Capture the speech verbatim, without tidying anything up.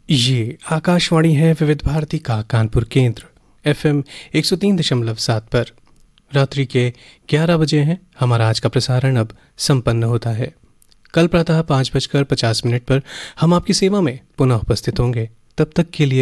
ये आकाशवाणी है विविध भारती का कानपुर केंद्र एफएम एक सौ तीन दशमलव सात पर। रात्रि के ग्यारह बजे हैं। हमारा आज का प्रसारण अब संपन्न होता है। कल प्रातः पाँच बजकर पचास मिनट पर हम आपकी सेवा में पुनः उपस्थित होंगे। तब तक के लिए